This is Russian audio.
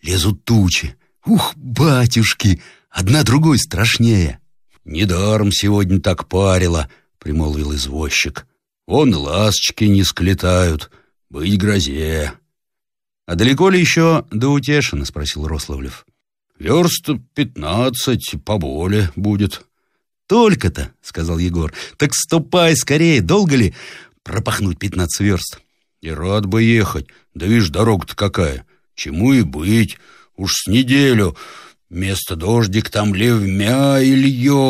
лезут тучи. Ух, батюшки, одна другой страшнее. Недаром сегодня так парило, примолвил извозчик. Вон ласточки низко летают, быть грозе. А далеко ли еще до Утешина? Спросил Рославлев. Верст 15, поболе будет. Только-то, сказал Егор. Так ступай скорее, долго ли пропахнуть 15 верст? И рад бы ехать, да видишь, дорога-то какая. Чему и быть, уж с неделю. Место дождик там ливмя и льет.